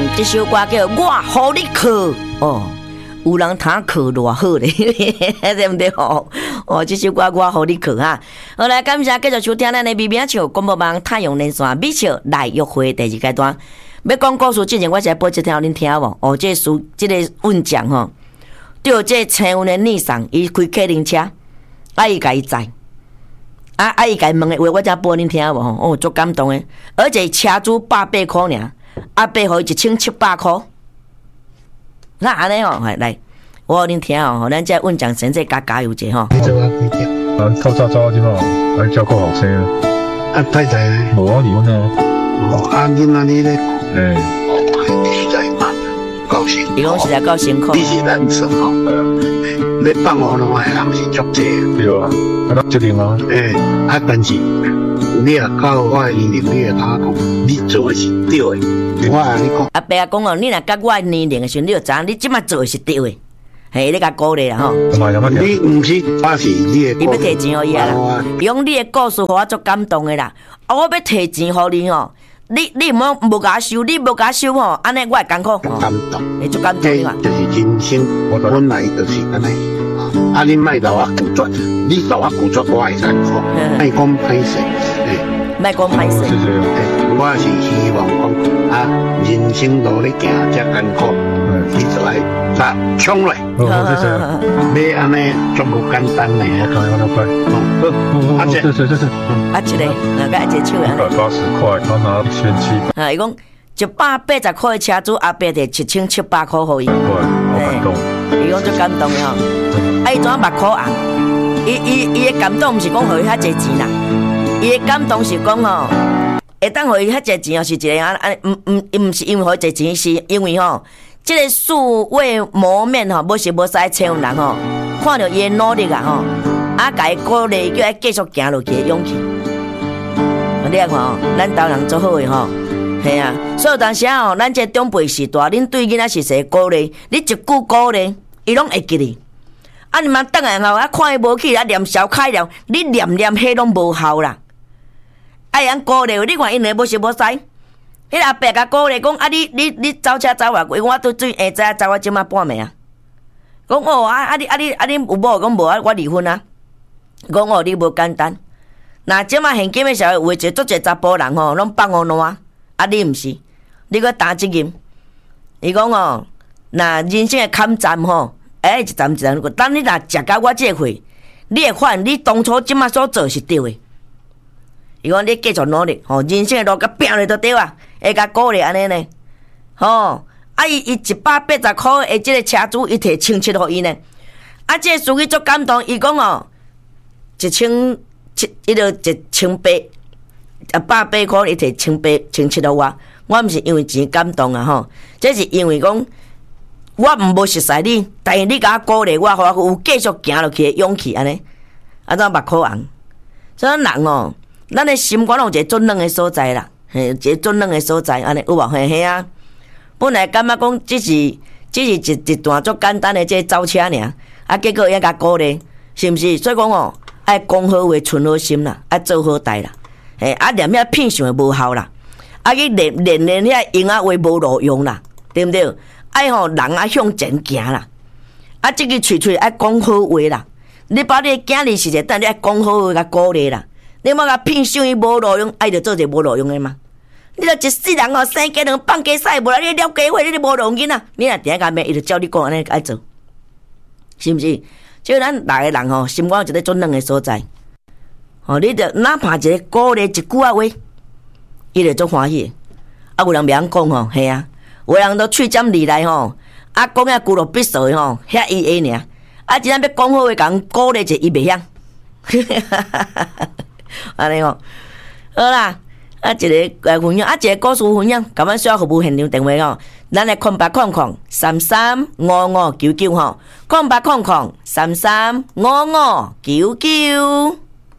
这首歌叫《我互你靠》哦，有人他靠偌好咧，对不对哦？哦，这首歌我互你靠哈。好来，感谢继续收听咱的微名笑广播网太阳连线美笑来约会第二阶段。要讲故事之前，我是来播一条恁听无？哦，这个运将吼，对这青运的逆上，伊开客人车，伊甲伊载。伊甲伊问的话，我才播恁听无吼，哦，足感动的，而且车主800块尔，赔互伊1700块。那安尼吼，来，我互恁听吼，咱这运将先生加油者吼。 你做啊？你听。 透早早即嘛，来照顾学生。 太太呢？ 无啊，离婚啊。 囡仔你咧？ 你实在嘛，高兴。 伊讲实在够辛苦。 你是人生吼，要放学的话，人是足济。 对啊，责任啊。 但是你也到我的年龄，你也他讲，你做的是对的。我安尼讲。 阿伯讲哦，你若甲我年龄的时候，你就知影你即马做的是对的。嘿，你甲鼓励啦吼。 你唔是，我是你的。 伊要摕钱互伊啦，用你的故事互我足感动的啦。我要摕钱互你吼。你无甲我收，你无甲我收吼，安尼我会艰苦。 感动， 会足感动啊！ 就是人生本来就是安尼。你莫甲我拒绝，你甲我拒绝，我会艰苦。莫讲歹势， 莫讲歹势。 我是希望讲人生路咧行遮艰苦，你就来冲来。要安尼足无简单嘞。 一个，甲一个手安尼。 180块，他拿1700。 伊讲180块的车主阿伯摕1700块互伊。 好感动。 伊讲足感动的吼。伊怎目眶红？伊的感动毋是讲互伊遐济钱啦，伊的感动是讲吼，会当互伊遐济钱，是一个毋是因为互伊济钱，是因为吼，即个素未谋面吼，无时无使青人吼，看到伊的努力啊吼，甲伊鼓励，叫伊继续行落去的勇气。你看吼，咱台湾人做好的吼，系啊，所以有当时吼，咱这长辈时代，恁对囡仔是谁鼓励？你一句鼓励，伊拢会记哩。你嘛等下吼，看伊无去，念小开了，你念迄拢无效啦。人鼓励，你看因个无时无使，迄阿伯甲鼓励讲你走车走偌贵，我都最下早走我即马半暝啊。讲你有某讲无我离婚啊。讲你无简单。那即马现今的社会有一个足侪查甫人吼，拢放互烂，你毋是，你搁担责任。伊讲那人生的坎站吼，一站一站，等你若食到我这岁，你会发现你当初即马所做是对的。伊讲你继续努力，人生的路甲拼落就对啊，会甲鼓励安尼呢，伊180块的即个车主，伊摕1700互伊呢，即个司机足感动，伊讲1700，伊就1800，800块伊摕1700我毋是因为钱感动啊这是因为讲我无熟悉你，但是你甲我鼓励我，互我有继续行落去的勇气安尼，怎目眶红？所以人咱的心肝有一个准软的所在啦，一个准软的所在安尼有无？嘿啊！本来感觉讲只是一段足简单的这走车尔，结果伊甲鼓励，是毋是？所以讲爱讲好话，存好心啦，爱做好代啦，念遐片想的无效啦，去练遐用话无路用啦，对不对？爱人向前行啦，这个嘴爱讲好话啦，你把你的囝儿是者，但你爱讲好话甲鼓励啦。你莫甲骗想伊无路用，就做一个无路用的嘛。你著一世人生鸡卵放鸡屎，无啦你了鸡血，你无路用囡仔，你若定甲骂，伊就照你讲安尼爱做，是毋是？即咱逐个人心肝有一个准软的所在，你著哪怕一个鼓励一句话，伊就足欢喜。有人袂晓讲系啊，有人都喙尖利来讲遐句落必说的遐伊尔。真正要讲好话，讲鼓励者伊袂晓。安尼好啦，一个分享，一个故事分享，甲阮需要服务现场电话咱来08003355990800335599。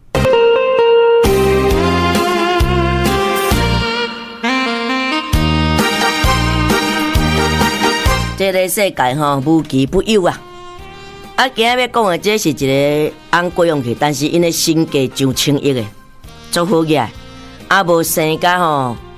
这个世界无奇不有啊！今日要讲的这是一个翁过用去，但是因的身价上1000亿的，足好个，无生甲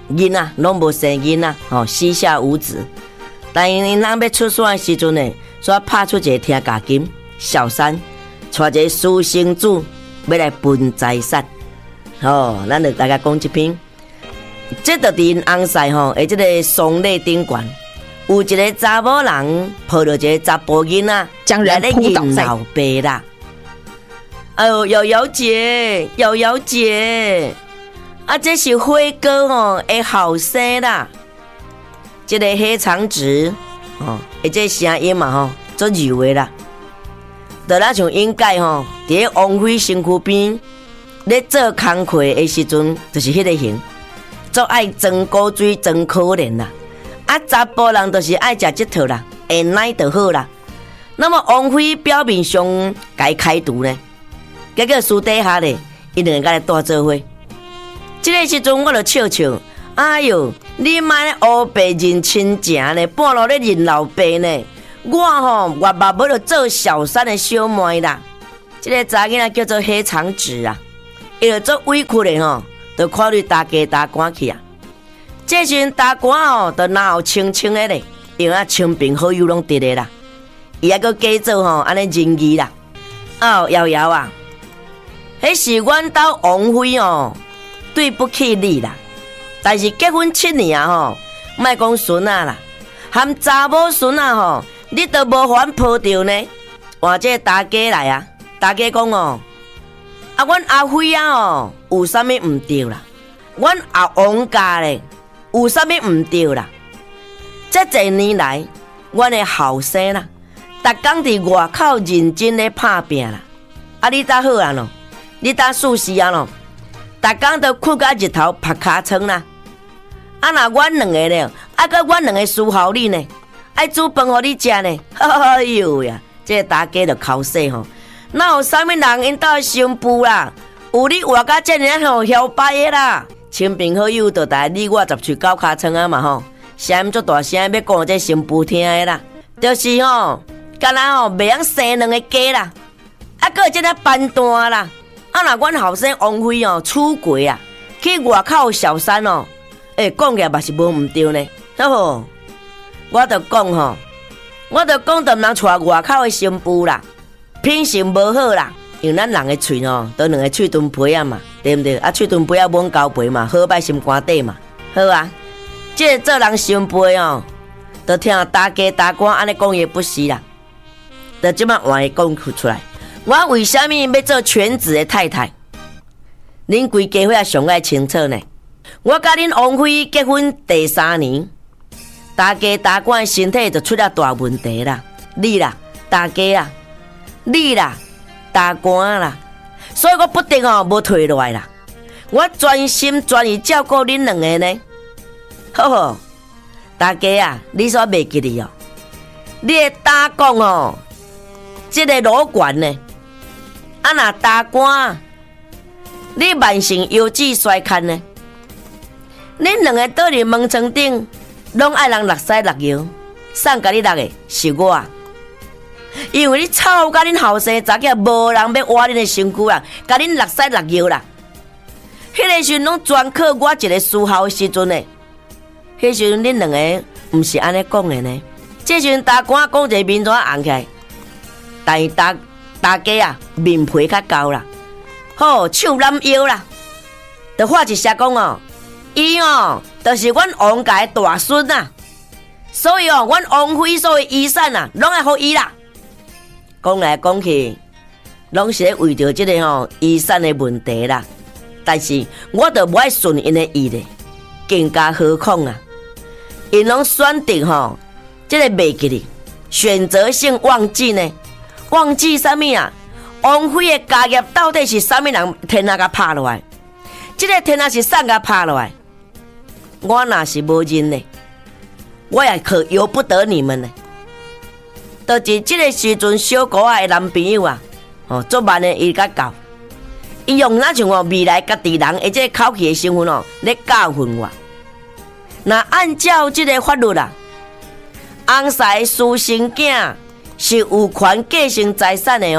囡仔拢无生囡仔，膝下无子。但因人要出山的时阵呢，所以拍出一个天价金，小三带一个私生子要来分财产。咱就大家讲一篇。这就伫因翁婿诶，这个丧礼顶悬，有一个查某人抱着一个查甫囡仔， 将人扑倒在老爸啦。哎呦，瑶姐，瑶姐，这是辉哥的后生啦。这个黑长直这声音嘛做柔的啦。就那像应该伫咧王菲身躯边咧做工课的时阵，就是迄个型。做爱装古水，装可怜啦。查甫人就是爱食这套啦，会奶就好啦。那么王菲表面上该开除呢，结果私底下呢，伊两个来大做伙。这个时阵我就笑笑，哎哟，你莫咧黑白认亲情呢，半路咧认老爸呢。我爸爸要做小三的小妹啦。这个查囡仔叫做黑长直啊，伊就做委屈的就看你大家大官去啊！这时阵大官就哪有清清的咧，因为亲朋好友拢伫咧啦，伊还阁假做安尼仁义啦。瑶啊，迄是阮兜王妃对不起你啦。但是结婚7年啊莫讲孙仔啦，含查某孙仔你都无还抱着呢。换这大家来啊，大家讲阮阿辉有啥物唔对啦？阮阿王家咧有啥物唔对啦？这1年来，阮的后生啦，逐工伫外口认真咧打拼啦。你咋好啊喏？你咋舒适啊喏？逐工都困到日头晒尻川啦。若阮两个咧，搁阮两个伺候你呢，爱煮饭互你食呢。哎呦呀，这大家就口说哪有啥物人因兜新妇啦？有你活甲遮尔嚣摆的啦！亲朋好友就大你我10喙9尻川啊嘛声音足大声要讲这新妇听的啦，就是敢若袂晓生2个家啦，搁遮尔办单啦。若阮后生王菲出轨啊，去外口小三讲起来嘛是无毋对呢。我就讲我就讲就毋通带外口的新妇啦。品性无好啦，因为咱人的喙都2个喙脣皮啊嘛，对不对？喙脣皮猛交皮嘛，好摆心肝底嘛，好啊。这个做人心皮都听大家大官安尼讲也不是啦，就即摆换伊讲出来。我为什么要做全职的太太？恁规家伙也上爱清楚呢。我甲恁王妃结婚第3年，大家大官的身体就出了大问题啦。你啦，大家啊。你啦，大官啦，所以我不得无退落来啦。我专心专意照顾恁两个呢。好，大家啊，你所袂记哩你的大公这个老悬呢，若大官，你慢性腰子衰竭呢，恁两个倒伫门床顶，拢爱人落屎落尿，送甲你落的是我。因为你吵甲恁后生查囝，无人要挖恁的身躯啦，甲恁落屎落尿啦。迄个时阵拢专靠我一个伺候的时阵呢。迄时阵恁两个毋是安尼讲的呢。这时阵大官讲一个面怎红起来，但是大家啊面皮较厚啦，手揽腰啦，就话一声讲伊就是阮王家的大孙啊，所以阮王妃所有遗产啊，拢爱互伊啦。讲来讲去，拢是咧为着这个遗产的问题啦。但是我就不爱顺因的意咧，更加何况啊，因拢选择这个袂记哩，选择性忘记呢？忘记啥物啊？王妃的家业到底是啥物人天下甲拍落来？这个天下是谁甲拍落来？我若是无认呢，我也可由不得你们呢。就是这个时阵，小姑仔的男朋友啊，做慢的伊甲教，伊用那像未来家己人，这个口气的身份咧教训我。那按照这个法律啊，翁婿私生囝是有权继承财产的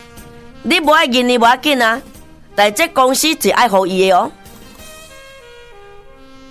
你无爱认你无要紧啊，但这公司是爱互伊的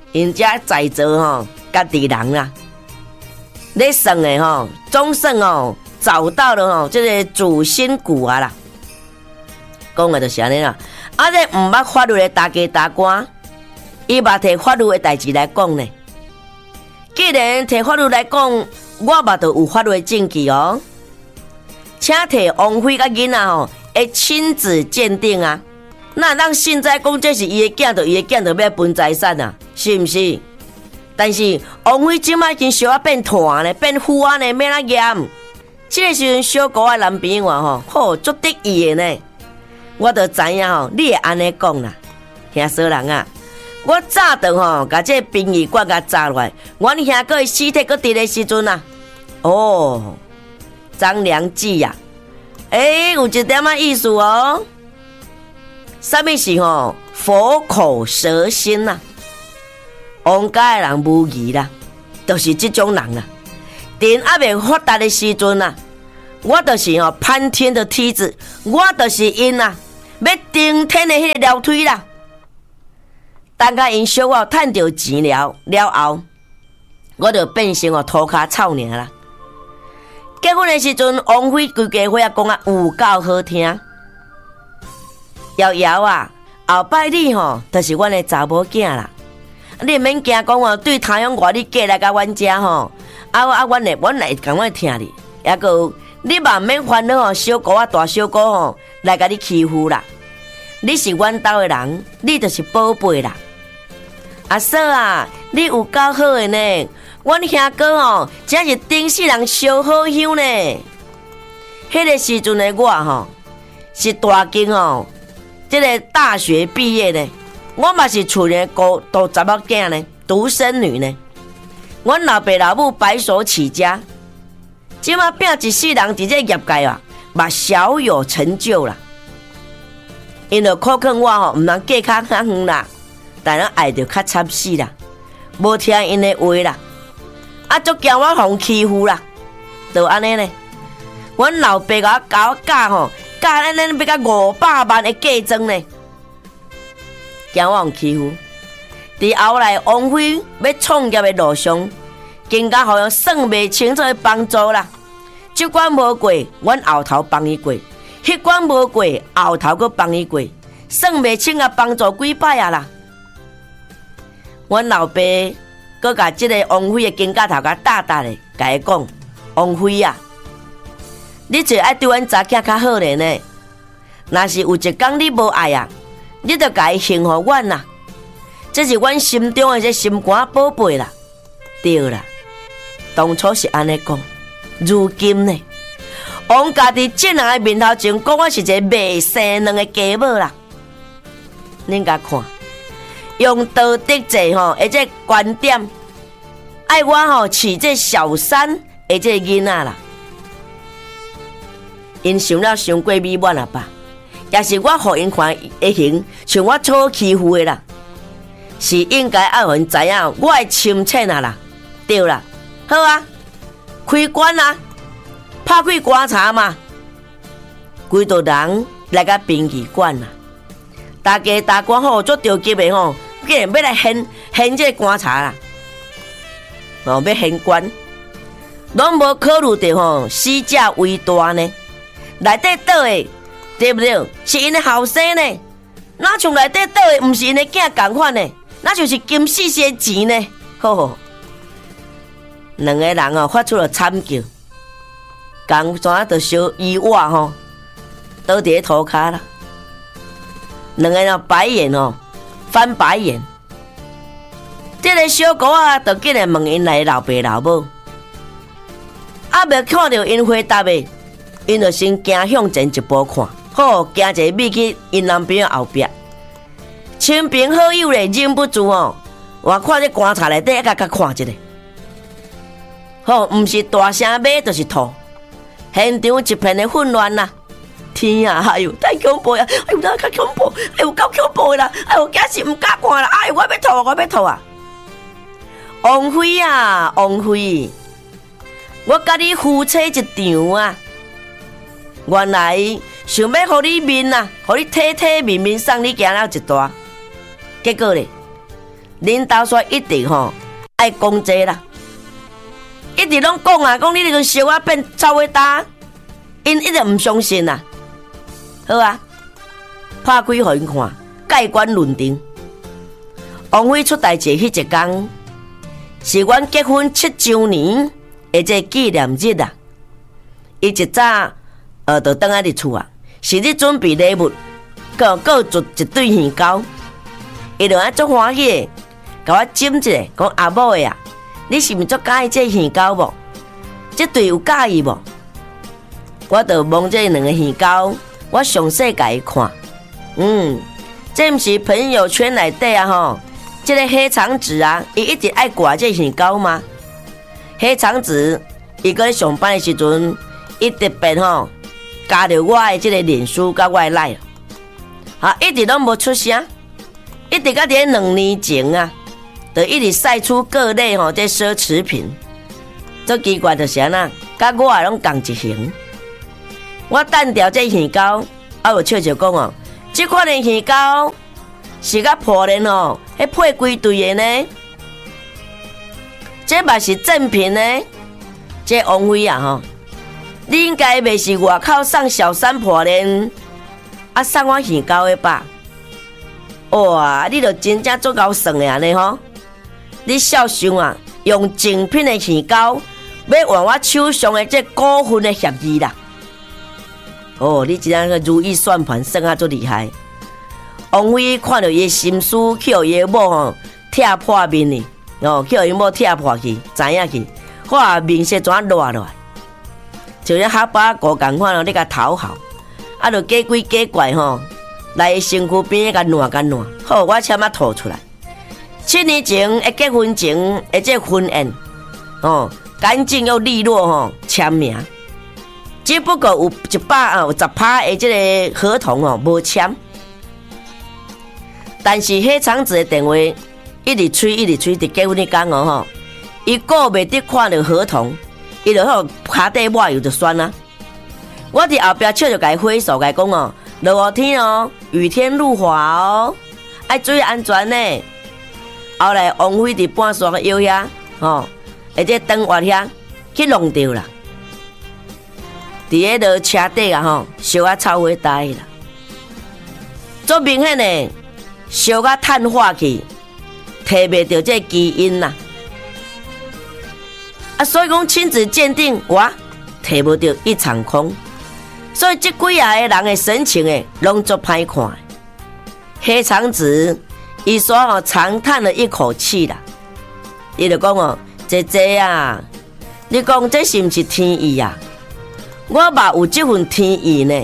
因遮在座吼，家己人啦，咧算的吼，总算哦找到了吼，这个主心骨啊啦。讲的就是安尼啦。啊，这毋捌法律的大家大官，伊嘛摕法律的代志来讲呢。既然摕法律来讲，我嘛就有法律的证据哦。请摕王妃甲囡仔吼，会亲自鉴定啊。那咱现在讲这是伊的囝，就伊的囝就要分财产啊，是毋是？但是王妃即摆已经小啊变团咧，变富啊呢，要哪验？这个时阵小姑的男朋友吼，好足得意的呢。我就知影吼，你会安尼讲啦，兄嫂人啊！我早就吼，甲这殡仪馆甲砸落来，阮兄哥的尸体搁伫的时阵啊，哦，张良计呀，有一点仔意思哦。啥物是吼？佛口蛇心呐、王家的人无疑啦，就是这种人啦。电还未发达的时阵啊，我就是吼攀天的梯子，我就是因啦。要登天的迄个条腿啦，等甲因小我趁着钱了后，我就变成涂骹草尔啦。结婚的时阵，王妃规家伙讲啊有够好听。瑶瑶啊，后摆你吼，就是阮的查某囝啦。你免惊讲哦，对太阳外你嫁来甲阮遮吼，阮来共阮听你，也个。你嘛免烦恼哦，小姑啊大小姑吼来甲你欺负啦！你是阮兜的人，你就是宝贝啦。阿嫂啊，你有够好的呢！阮兄哥哦，真是顶世人烧好香呢。迄个时阵的我吼，是大经哦，这个大学毕业呢。我嘛是厝里读查某囝呢，独生女呢。阮老爸老母白手起家。即马拼一世人伫这业界啊，嘛小有成就啦。因着苦劝我吼，毋通嫁较远啦，但咱爱着较惨死啦，无听因的话啦，足惊我互欺负啦，就安尼呢。阮老爸甲我教吼，教咱要甲500万的嫁妆呢，惊我互欺负。伫后来王妃要创业的路上。更加互用算袂清楚的帮助啦，这关无过，阮后头帮伊过；迄关无过，后头佫帮伊过，算袂清啊，帮助几摆啊啦。阮老爸佫甲即个王妃的经家头甲大大的甲伊讲：王妃啊，你就爱对阮查囝较好咧呢。若是有一天你无爱啊，你就甲伊幸互阮啦。这是阮心中的这心肝宝贝啦，对啦。当初是安尼讲，如今呢，王家伫这人的面头前讲我是一个未生两个家母啦。恁甲看，用道德制吼，而且观点，爱我吼饲这小三的这囡仔啦。因想了伤过美满了吧？也是我互因看会行，像我错欺负的啦，是应该爱互因知影我的深浅啊啦，对啦。好啊，开棺啊，拍开棺查嘛，规道人来甲殡仪馆啦。大家大官吼做着急的吼，竟然要来献这个棺查啦，要献棺，拢无考虑到吼死者为大呢，内底倒的对不对？是因的后生呢，哪像内底倒的毋是因的囝同款呢？那就是金世世钱呢，吼。两个人哦发出了惨叫，共山就小意外吼，倒伫涂骹啦。两个人白眼哦，翻白眼。这个小姑啊，就竟然问因来老爸老母，未看到因回答的，因就先行向前一步看，好行一米去因男朋友后壁。亲朋好友咧忍不住哦，我看这棺材内底甲看一下。吼，毋是大声骂，就是吐。现场一片的混乱啦！天啊，哎呦，太恐怖啊！哎呦，太恐怖！哎呦，够恐怖啦！哎呦，假是毋敢看啦！哎呦，我要吐啊！我要吐啊！王妃啊，王妃，我甲你夫妻一场啊！原来想要互你面啊，互你体体面面送你行了一段，结果咧， 领导说一直爱讲这啦，一直拢讲啊，讲你这个小啊变超伟大，因一直唔相信啊。好啊，拍开互因看，盖棺论定。王菲出代志迄一天，是阮结婚7周年的这纪念日啊。伊一早就倒来伫厝啊，是咧准备礼物，各做一对鱼糕。伊就安足欢喜的，甲我斟一个，讲阿某的啊，你是毋是足介意这鱼糕无？这对有介意无？我就望这两个鱼糕，我详细甲伊看。这毋是朋友圈内底啊这个黑长直啊，伊一直爱挂这鱼糕吗？黑长直伊搁咧上班的时阵，伊特别加入我的这个脸书甲我的 LINE， 一直拢无出声，一直到伫2年前啊，就一直晒出各类这奢侈品。最奇怪就是安那，甲我也拢共一型。我等掉这鱼糕，有笑笑讲这款的鱼糕是甲破烂迄配规对的呢，这嘛是正品呢。这王菲啊你应该袂是外口送小三破烂，送我鱼糕的吧？哇，你就真正足够算的安尼你孝顺啊，用正品的鱼糕要换我手上的这股份的协议啦。你真正如意算盘算啊足厉害。王菲看到伊的心思，去互伊的某拆破面呢，去互伊某拆破去，知影去，哇，面色怎落来？就像哈巴狗共款你甲讨好，就假鬼假怪来身躯边甲暖，好，我签啊吐出来。7年前的结婚前的这婚宴，干净又利落签名，只不过有有10%的这个合同无签。但是黑长子的电话一直催，伫结婚那天伊顾袂得看到合同，伊就骹底抹油就酸啦。我伫后壁笑着甲伊挥手，甲伊讲落雨天雨天路滑爱注意安全呢。后来王菲伫半山的腰遐而且灯滑遐去弄着啦，伫迄车底烧啊臭火大啦，足明显的烧啊碳化去，摕袂到这基因啦。所以讲亲子鉴定，我摕无到一场空。所以这几下的人的神情拢足歹看。黑长直伊说长叹了一口气啦，伊就讲姐姐啊，你讲这是毋是天意啊？我嘛有这份天意呢。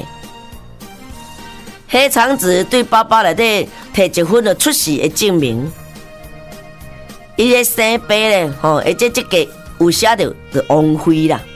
黑长直对包包内底摕一份出世的证明，伊的生爸咧而且这个有写着王菲啦。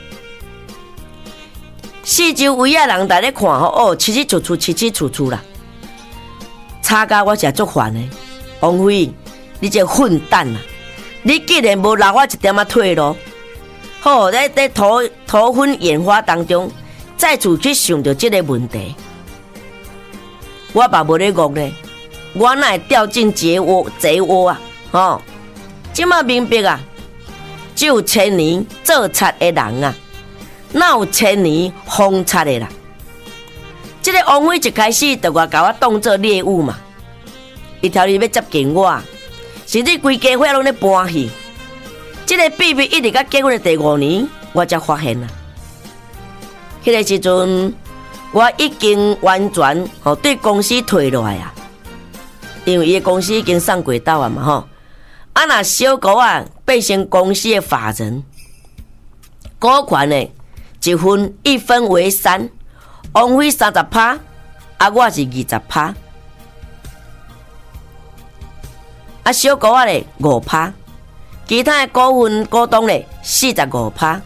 四周围啊人在咧看七七楚楚啦，吵甲我是足烦的。王菲，你这混蛋啊！你竟然无留我一点仔退路，在头昏眼花当中，再次去想到这个问题，我嘛无咧戆呢，我哪会掉进贼窝啊？即马明白啊，只有1000年做贼的人啊，哪有1000年封贼的啦？这个王菲一开始就甲我当作猎物嘛，伊条理要接近我，甚至规家伙拢咧搬戏。这个秘密一直到结婚的第5年，我才发现啊。迄个时阵，我已经完全对公司退落来啊，因为伊公司已经上轨道啊嘛若小狗啊变成公司的法人，股权呢1分为3，王菲30%，我是20%，小狗啊咧5%，其他的股东咧45%。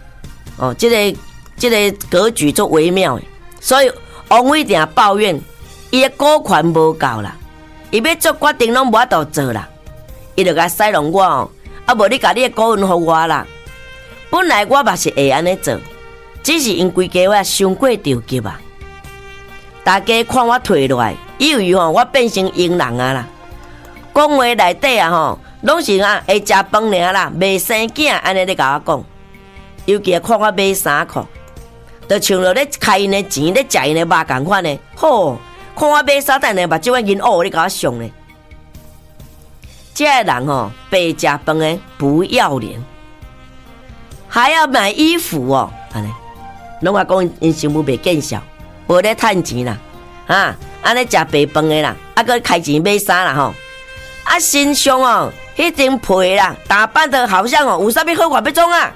这个格局足微妙的，所以王菲定抱怨伊的股权无够啦，伊要做决定拢无法度做啦，伊就甲塞弄我无你甲你的股份互我啦。本来我嘛是会安尼做，只是因规家伙伤过着急啊。大家看我退落来，以为我变成英人啊啦。 讲话内底啊吼，拢是啊会食饭尔啦，未生囝安尼咧甲我讲。尤其看我买衫裤，就像着咧开因的钱，咧食因的肉共款的。吼，看我买衫，等下目睭银乌咧甲我上咧。这个人吼，白食饭的不要脸，还要买衣服哦，安尼，拢我讲因媳妇袂见笑，无咧趁钱啦，啊，安尼食白饭的啦，啊，搁开钱买衫啦吼，啊，身上哦，迄张皮啦，打扮得好像哦，有啥物好看要种啊？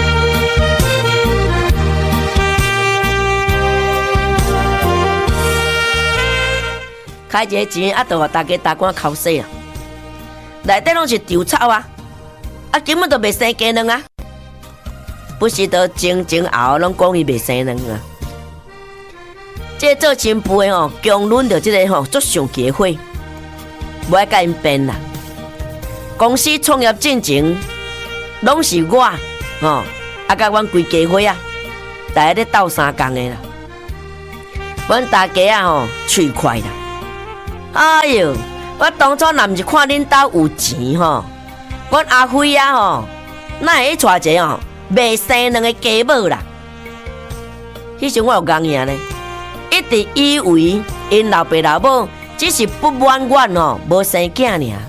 开一个钱啊，就互大家打官口水啊！内底拢是稻草啊，啊根本都袂生鸡卵啊！不是都前后拢讲伊袂生卵啊！这做新妇的吼，强忍着这个吼足上气的火，无爱甲因变啦。公司创业进前，拢是我吼，啊甲阮规家伙啊，大家咧斗相共的啦。阮大家啊吼，喙快啦。哎哟，我当初若毋是看恁兜有钱吼，阮阿辉啊吼，哪会去娶一个吼袂生两个家母啦？迄时我有讲赢呢，一直以为因老爸老母只是不满阮吼无生囝尔，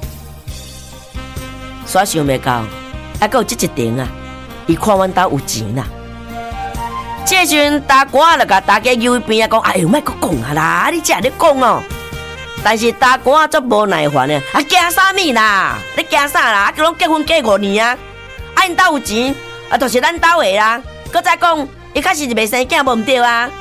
煞想袂到，还佫有这一点啊！伊看阮兜有钱啦。这时阵大官就甲大家揪一边啊，讲：哎哟，莫佫讲啊啦，你才咧讲哦。但是大官足无耐烦的，啊惊啥物啦？你惊啥啦？啊，佮拢结婚过5年啊！啊，因兜有钱，啊，就是咱兜的啦。佮再讲，伊确实是袂生囝，无毋对啊。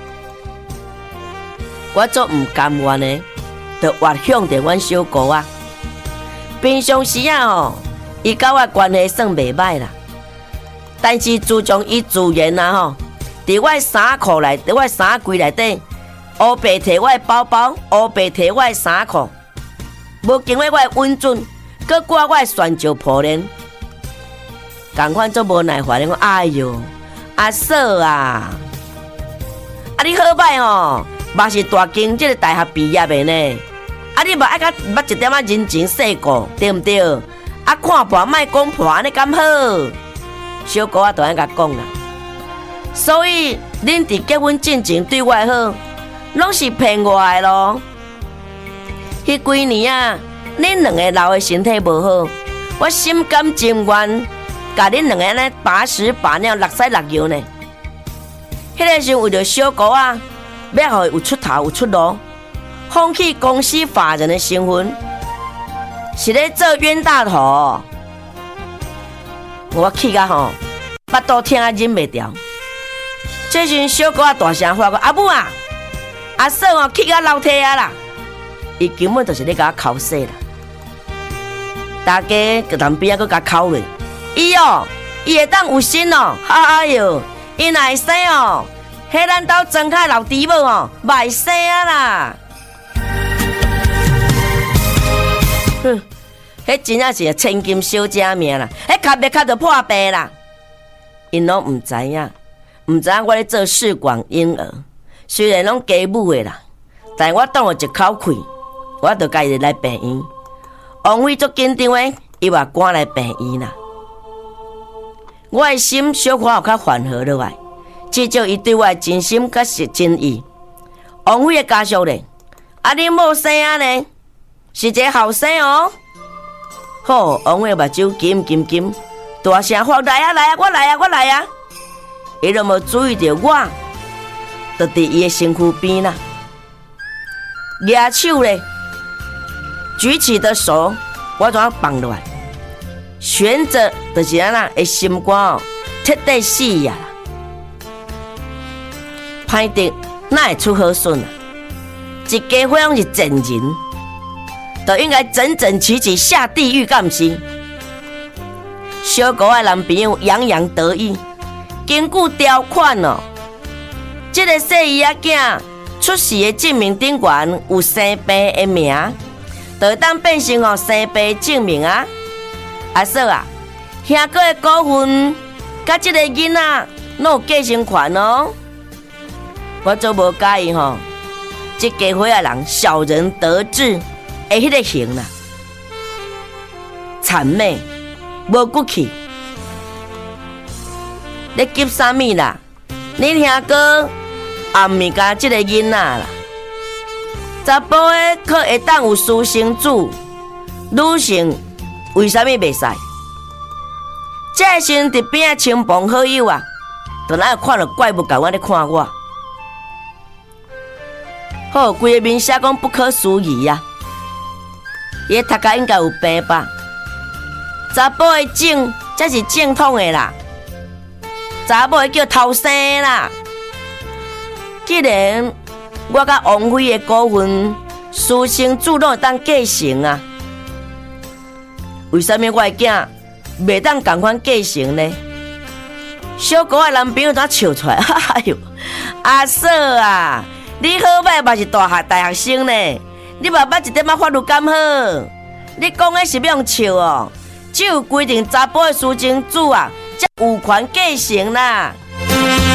我足毋甘愿的，就越向着阮小姑啊。平常时啊吼，伊甲我关系算袂歹啦。但是自从伊自愿啊吼，伫我衫裤内，伫我衫柜内底。乌白摕我的包包，乌白摕我的衫裤，无经过我的温准，佮挂我的旋石抱链，共款做无耐烦的讲，哎哟，阿嫂啊，啊你好歹吼，嘛是大经这个大学毕业的呢，啊你嘛爱甲捌一点仔人情世故，对毋对？啊看破莫讲破，安尼敢好？小姑仔就安甲讲啦，所以恁伫结婚进前对我好。拢是骗我的咯！迄几年啊，恁两个老的身体无好，我心甘情愿，甲恁两个呢把屎把尿、落屎落尿呢。迄个时为着小姑啊，要互伊有出头有出路，放弃公司法人的身份，是咧做冤大头。我气甲吼，巴肚疼啊忍袂掉。这时小姑啊大声发讲：阿母啊！阿嫂哦，气到流涕啊啦！伊根本就是咧甲我口水啦。大家伫旁边啊，佮甲口咧。伊哦，伊会当有心哦，哎哟，伊若会生哦，迄咱兜庄凯老弟母哦，袂生啊啦！哼，迄真正是千金小姐命啦，迄卡袂卡就破病啦。因拢毋知影，毋知影我咧做试管婴儿。虽然拢家母的啦，但我当了一口气，我就家己来病院。王辉足紧张的，伊话赶来病院啦。我的心小可有较缓和落来，至少伊对我的真心甲是真意。王辉的家属咧，啊你某生啊呢，是一个后生哦。好，王辉目睭金，大声喊来啊来啊，我来啊我来啊！伊都无注意到我。就伫伊的身躯边啦，举手咧，举起的手，我怎样放落来？悬着就是安那，的心肝哦，彻底死呀啦！歹得哪会出好顺啊？一家伙拢是贱人，都应该整整齐齐下地狱，敢毋是？小姑的男朋友洋洋得意，根据条款哦。这个细姨仔囝出世的证明顶悬有生病的名，就会当变成哦生病证明啊！阿嫂啊，兄哥的股份，甲这个囡仔拢有继承权哦。我做无介意吼，这家伙的人小人得志，会迄个型啦。 谄媚，无骨气。你急啥物啦？你听歌也毋是甲即个囡仔啦。查甫的可会当有私生子，女性为啥物袂使？这个时阵伫边仔亲朋好友啊，就哪有看到怪物共我咧看我？好，规个面写讲不可思议啊！伊头壳应该有病吧？查甫的正才是正统的啦，查某的叫偷生啦。既然我甲王妃的股份私生子拢会当继承啊，为什么我的囝袂当共款继承呢？小姑的男朋友怎笑出来？哎呦，阿嫂啊，你好歹嘛是大学生呢，你嘛捌一点仔法律敢好？你讲的是要用笑哦？只有规定查甫的私生子啊，才有权继承啦。